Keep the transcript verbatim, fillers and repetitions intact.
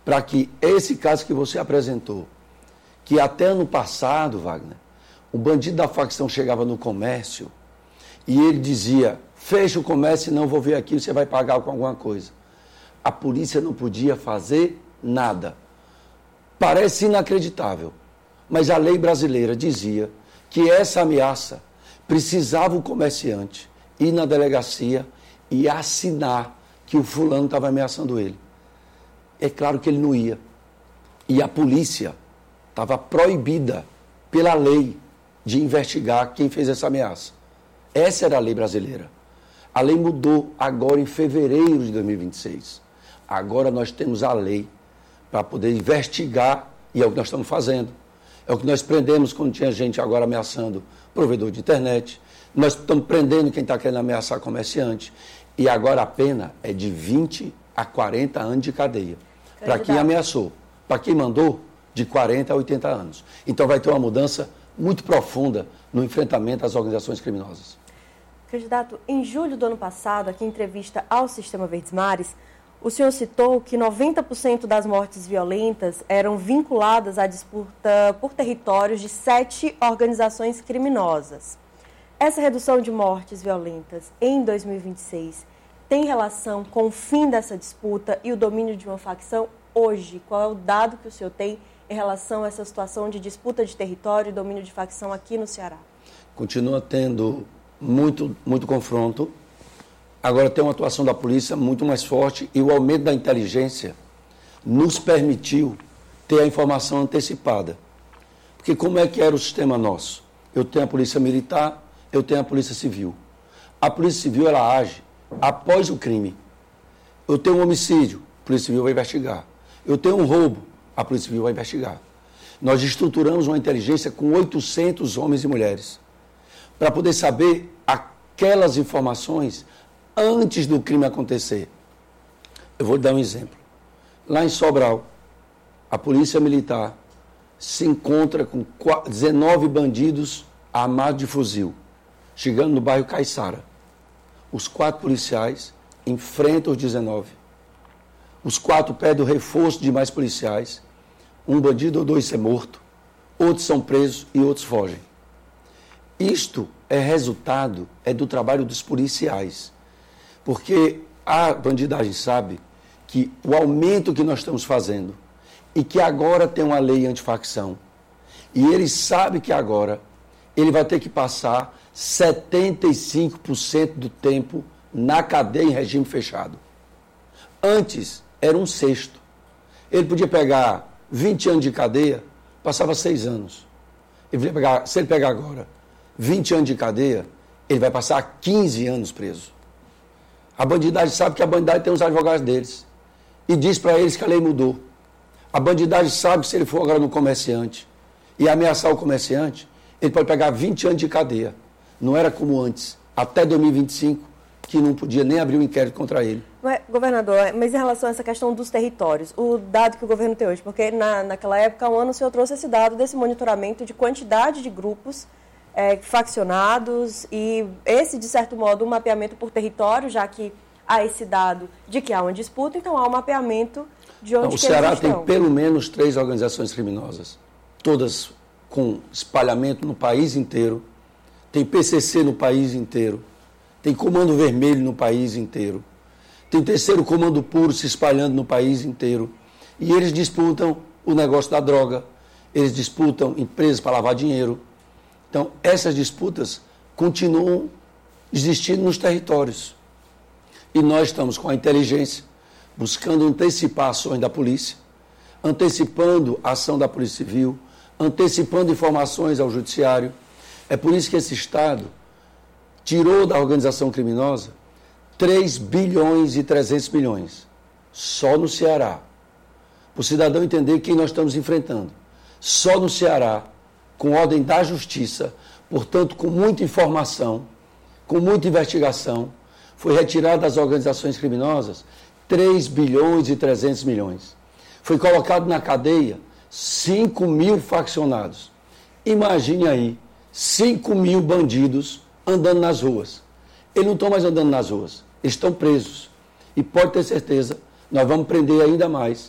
para que esse caso que você apresentou, que até ano passado, Wagner, o bandido da facção chegava no comércio e ele dizia, fecha o comércio e não vou vir aqui, você vai pagar com alguma coisa. A polícia não podia fazer nada. Parece inacreditável, mas a lei brasileira dizia que essa ameaça precisava o comerciante ir na delegacia e assinar que o fulano estava ameaçando ele. É claro que ele não ia. E a polícia estava proibida pela lei de investigar quem fez essa ameaça. Essa era a lei brasileira. A lei mudou agora em fevereiro de dois mil e vinte e seis. Agora nós temos a lei para poder investigar, e é o que nós estamos fazendo. É o que nós prendemos quando tinha gente agora ameaçando provedor de internet. Nós estamos prendendo quem está querendo ameaçar comerciante. E agora a pena é de vinte a quarenta anos de cadeia. Para quem ameaçou. Para quem mandou, de quarenta a oitenta anos. Então vai ter uma mudança muito profunda no enfrentamento às organizações criminosas. Candidato, em julho do ano passado, aqui em entrevista ao Sistema Verdes Mares, o senhor citou que noventa por cento das mortes violentas eram vinculadas à disputa por territórios de sete organizações criminosas. Essa redução de mortes violentas em dois mil e vinte e seis tem relação com o fim dessa disputa e o domínio de uma facção hoje? Qual é o dado que o senhor tem em relação a essa situação de disputa de território e domínio de facção aqui no Ceará? Continua tendo muito, muito confronto. Agora tem uma atuação da polícia muito mais forte e o aumento da inteligência nos permitiu ter a informação antecipada. Porque como é que era o sistema nosso? Eu tenho a polícia militar, eu tenho a polícia civil. A polícia civil, ela age após o crime. Eu tenho um homicídio, a polícia civil vai investigar. Eu tenho um roubo, a polícia civil vai investigar. Nós estruturamos uma inteligência com oitocentos homens e mulheres para poder saber aquelas informações antes do crime acontecer. Eu vou dar um exemplo. Lá em Sobral, a polícia militar se encontra com dezenove bandidos armados de fuzil, chegando no bairro Caiçara. Os quatro policiais enfrentam os dezenove. Os quatro pedem o reforço de mais policiais. Um bandido ou dois é morto, outros são presos e outros fogem. Isto é resultado é do trabalho dos policiais. Porque a bandidagem sabe que o aumento que nós estamos fazendo e que agora tem uma lei antifacção, e ele sabe que agora ele vai ter que passar setenta e cinco por cento do tempo na cadeia em regime fechado. Antes, era um sexto. Ele podia pegar vinte anos de cadeia, passava seis anos. Ele podia pegar, se ele pegar agora vinte anos de cadeia, ele vai passar quinze anos preso. A bandidagem sabe que a bandidagem tem os advogados deles. E diz para eles que a lei mudou. A bandidagem sabe que se ele for agora no comerciante e ameaçar o comerciante, ele pode pegar vinte anos de cadeia. Não era como antes, até dois mil e vinte e cinco, que não podia nem abrir um inquérito contra ele. Mas, governador, mas em relação a essa questão dos territórios, o dado que o governo tem hoje, porque na, naquela época, há um ano, o senhor trouxe esse dado desse monitoramento de quantidade de grupos É, faccionados e esse, de certo modo, um mapeamento por território, já que há esse dado de que há uma disputa, então há um mapeamento de onde Não, que o Ceará eles estão. Tem pelo menos três organizações criminosas, todas com espalhamento no país inteiro. Tem P C C no país inteiro, tem Comando Vermelho no país inteiro, tem Terceiro Comando Puro se espalhando no país inteiro. E eles disputam o negócio da droga, eles disputam empresas para lavar dinheiro. Então, essas disputas continuam existindo nos territórios. E nós estamos com a inteligência, buscando antecipar ações da polícia, antecipando a ação da Polícia Civil, antecipando informações ao Judiciário. É por isso que esse Estado tirou da organização criminosa três bilhões e trezentos milhões, só no Ceará. Para o cidadão entender quem nós estamos enfrentando. Só no Ceará, com ordem da Justiça, portanto, com muita informação, com muita investigação, foi retirado das organizações criminosas três bilhões e trezentos milhões. Foi colocado na cadeia cinco mil faccionados. Imagine aí, cinco mil bandidos andando nas ruas. Eles não estão mais andando nas ruas, eles estão presos. E pode ter certeza, nós vamos prender ainda mais